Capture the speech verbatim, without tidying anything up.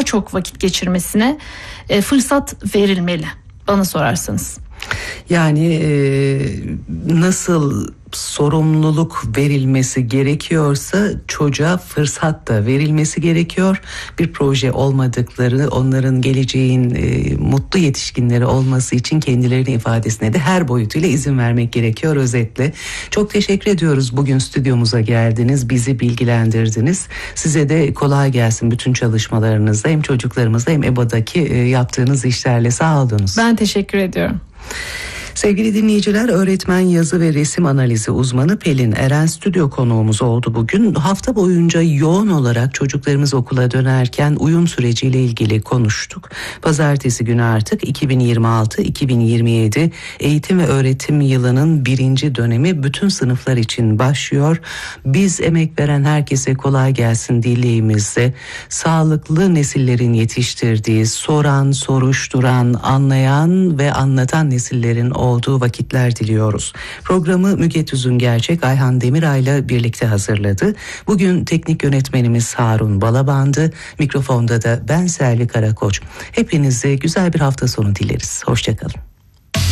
çok vakit geçirmesine e, fırsat verilmeli bana sorarsanız. Yani e, nasıl sorumluluk verilmesi gerekiyorsa çocuğa fırsat da verilmesi gerekiyor. Bir proje olmadıkları, onların geleceğin e, mutlu yetişkinleri olması için kendilerini ifadesine de her boyutuyla izin vermek gerekiyor özetle. Çok teşekkür ediyoruz, bugün stüdyomuza geldiniz, bizi bilgilendirdiniz. Size de kolay gelsin bütün çalışmalarınızda, hem çocuklarımızda hem E B A'daki e, yaptığınız işlerle. Sağ olunuz. Ben teşekkür ediyorum. Sevgili dinleyiciler, öğretmen yazı ve resim analizi uzmanı Pelin Eren stüdyo konuğumuz oldu bugün. Hafta boyunca yoğun olarak çocuklarımız okula dönerken uyum süreciyle ilgili konuştuk. Pazartesi günü artık iki bin yirmi altı iki bin yirmi yedi eğitim ve öğretim yılının birinci dönemi bütün sınıflar için başlıyor. Biz emek veren herkese kolay gelsin dileğimizle sağlıklı nesillerin yetiştirdiği, soran, soruşturan, anlayan ve anlatan nesillerin olduğu vakitler diliyoruz. Programı Müge Tüzün Gerçek, Ayhan Demiray'la birlikte hazırladı. Bugün teknik yönetmenimiz Harun Balaban'dı. Mikrofonda da ben Selvi Karakoç. Hepinize güzel bir hafta sonu dileriz. Hoşçakalın.